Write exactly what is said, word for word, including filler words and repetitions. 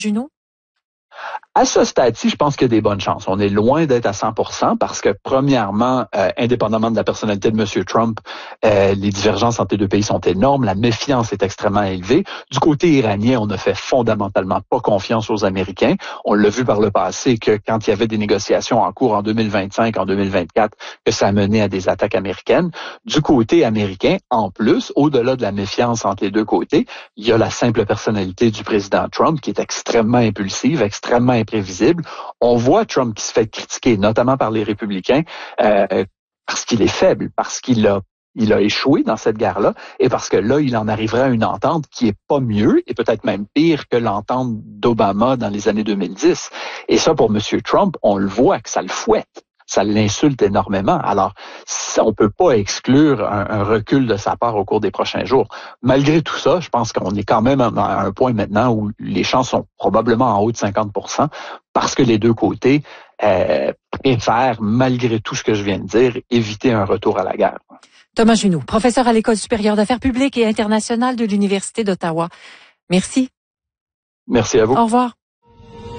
Junot? À ce stade-ci, je pense qu'il y a des bonnes chances. On est loin d'être à cent pour cent parce que, premièrement, euh, indépendamment de la personnalité de M. Trump, euh, les divergences entre les deux pays sont énormes. La méfiance est extrêmement élevée. Du côté iranien, on ne fait fondamentalement pas confiance aux Américains. On l'a vu par le passé que quand il y avait des négociations en cours en deux mille vingt-cinq, en deux mille vingt-quatre, que ça a mené à des attaques américaines. Du côté américain, en plus, au-delà de la méfiance entre les deux côtés, il y a la simple personnalité du président Trump qui est extrêmement impulsive, extrêmement imprévisible. On voit Trump qui se fait critiquer, notamment par les républicains, euh, parce qu'il est faible, parce qu'il a il a échoué dans cette guerre-là, et parce que là, il en arriverait à une entente qui est pas mieux, et peut-être même pire que l'entente d'Obama dans les années deux mille dix. Et ça, pour M. Trump, on le voit que ça le fouette. Ça l'insulte énormément. Alors, on peut pas exclure un, un recul de sa part au cours des prochains jours. Malgré tout ça, je pense qu'on est quand même à un point maintenant où les chances sont probablement en haut de cinquante pour cent parce que les deux côtés euh, préfèrent, malgré tout ce que je viens de dire, éviter un retour à la guerre. Thomas Junot, professeur à l'École supérieure d'affaires publiques et internationales de l'Université d'Ottawa. Merci. Merci à vous. Au revoir.